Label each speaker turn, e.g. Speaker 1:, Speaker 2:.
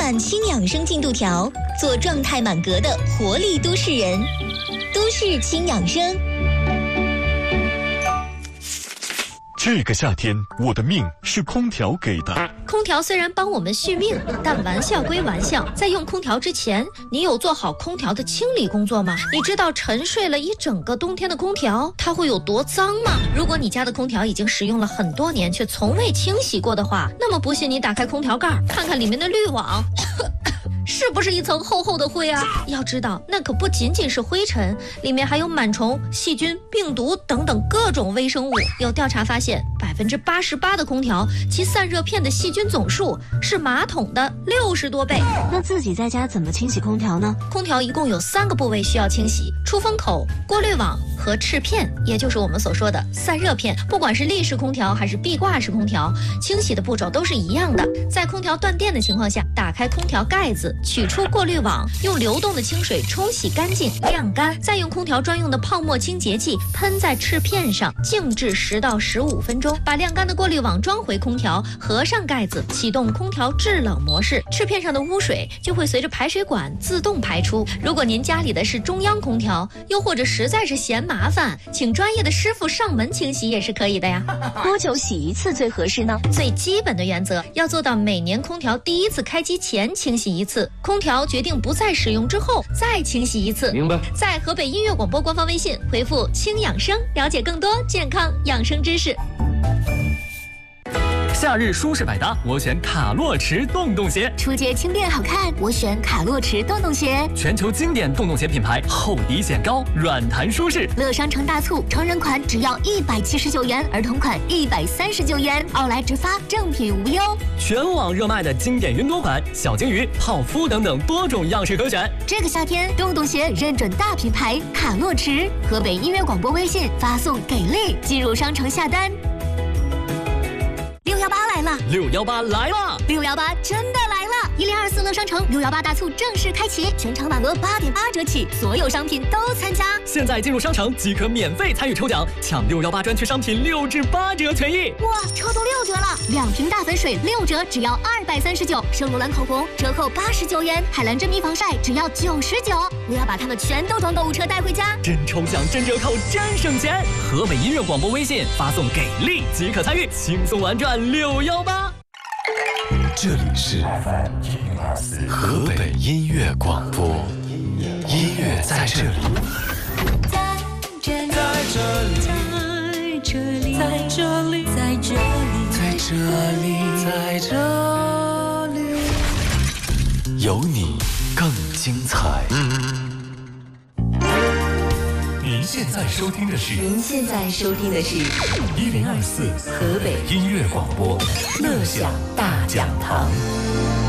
Speaker 1: 满轻养生进度条，做状态满格的活力都市人。都市轻养生。
Speaker 2: 这个夏天，我的命是空调给的。
Speaker 3: 空调虽然帮我们续命，但玩笑归玩笑，在用空调之前，你有做好空调的清理工作吗？你知道沉睡了一整个冬天的空调，它会有多脏吗？如果你家的空调已经使用了很多年，却从未清洗过的话，那么不信你打开空调盖，看看里面的滤网。是不是一层厚厚的灰啊？要知道，那可不仅仅是灰尘，里面还有螨虫、细菌、病毒等等各种微生物。有调查发现，88%的空调其散热片的细菌总数是马桶的60多倍。
Speaker 4: 那自己在家怎么清洗空调呢？
Speaker 3: 空调一共有3个部位需要清洗：出风口、过滤网和翅片，也就是我们所说的散热片。不管是立式空调还是壁挂式空调，清洗的步骤都是一样的。在空调断电的情况下，打开空调盖子，取出过滤网，用流动的清水冲洗干净，晾干，再用空调专用的泡沫清洁剂喷在翅片上，静置10到15分钟，把晾干的过滤网装回空调，合上盖子，启动空调制冷模式，翅片上的污水就会随着排水管自动排出。如果您家里的是中央空调，又或者实在是嫌麻烦，请专业的师傅上门清洗也是可以的呀。
Speaker 4: 多久洗一次最合适呢？
Speaker 3: 最基本的原则要做到每年空调第1次开机前清洗1次，空调决定不再使用之后再清洗1次。
Speaker 5: 明白。
Speaker 3: 在河北音乐广播官方微信回复轻养生，了解更多健康养生知识。
Speaker 6: 夏日舒适百搭，我选卡洛驰洞洞鞋。
Speaker 7: 初阶轻便好看，我选卡洛驰洞洞鞋。
Speaker 6: 全球经典洞洞鞋品牌，厚底显高，软弹舒适。
Speaker 7: 乐商城大促，成人款只要179元，儿童款139元，奥莱直发，正品无忧。
Speaker 6: 全网热卖的经典云朵款、小鲸鱼、泡芙等等多种样式可选。
Speaker 7: 这个夏天，洞洞鞋认准大品牌卡洛驰。河北音乐广播微信发送给力，进入商城下单。618来了
Speaker 6: ，618来了
Speaker 7: ，618真的来了！1024乐商城618大促正式开启，全场满额8.8折起，所有商品都参加。
Speaker 6: 现在进入商城即可免费参与抽奖，抢618专区商品6至8折权益。
Speaker 7: 哇，抽到6折了！2瓶大粉水6折，只要239；圣罗兰口红折扣89元，海蓝珍妮防晒只要99。我要把它们全都装购物车带回家，
Speaker 6: 真抽奖，真折扣，真省钱！河北音乐广播微信发送给力即可参与，轻松玩转618。
Speaker 2: 这里是 FM104河北音乐广播，音乐在这里，
Speaker 1: 在这里，在这里，在这里，在这里，
Speaker 2: 在这里，有你更精彩。您现在收听的是1024
Speaker 1: 河北
Speaker 2: 音乐广播，
Speaker 1: 乐享大讲堂。